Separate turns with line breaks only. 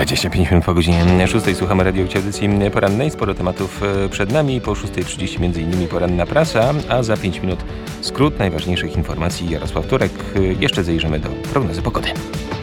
25 minut po godzinie 6. Słuchamy radiowej audycji porannej. Sporo tematów przed nami. Po 6.30 m.in. poranna prasa, a za 5 minut skrót najważniejszych informacji. Jarosław Turek. Jeszcze zajrzymy do prognozy pogody.